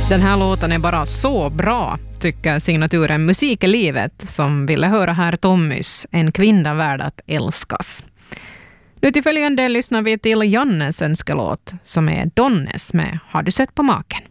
Den här låten är bara så bra, tycker signaturen Musik i livet, som ville höra här Tommys En kvinna värd att älskas. Nu till följande lyssnar vi till Jannes önskelåt som är Donnes med Har du sett på maken?